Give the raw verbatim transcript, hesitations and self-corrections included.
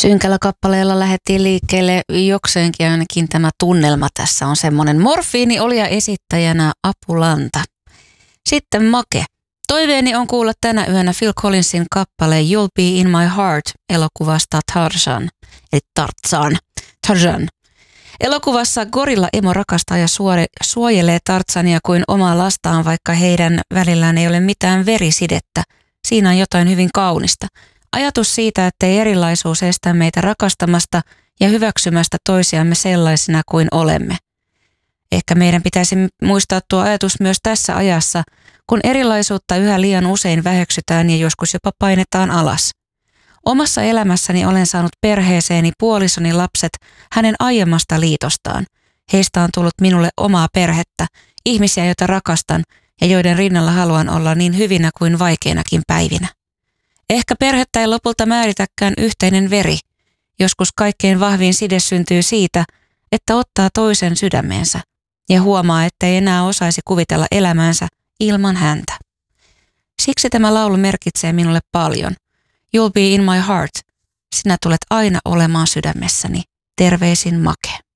Synkällä kappaleella lähdettiin liikkeelle jokseenkin ainakin tämä tunnelma tässä on semmoinen. Morfiini oli ja esittäjänä Apulanta. Sitten Make. Toiveeni on kuulla tänä yönä Phil Collinsin kappale You'll Be In My Heart elokuvasta Tarzan. Eli Tarzan. Tarzan. Elokuvassa gorilla emo rakastaa ja suore, suojelee Tarzania kuin omaa lastaan, vaikka heidän välillään ei ole mitään verisidettä. Siinä on jotain hyvin kaunista. Ajatus siitä, ettei erilaisuus estä meitä rakastamasta ja hyväksymästä toisiamme sellaisina kuin olemme. Ehkä meidän pitäisi muistaa tuo ajatus myös tässä ajassa, kun erilaisuutta yhä liian usein väheksytään ja joskus jopa painetaan alas. Omassa elämässäni olen saanut perheeseeni puolisoni lapset hänen aiemmasta liitostaan. Heistä on tullut minulle omaa perhettä, ihmisiä, joita rakastan ja joiden rinnalla haluan olla niin hyvinä kuin vaikeinakin päivinä. Ehkä perhettä ei lopulta määritäkään yhteinen veri. Joskus kaikkein vahvin side syntyy siitä, että ottaa toisen sydämeensä ja huomaa, ettei enää osaisi kuvitella elämäänsä ilman häntä. Siksi tämä laulu merkitsee minulle paljon. You'll be in my heart. Sinä tulet aina olemaan sydämessäni. Terveisin Make.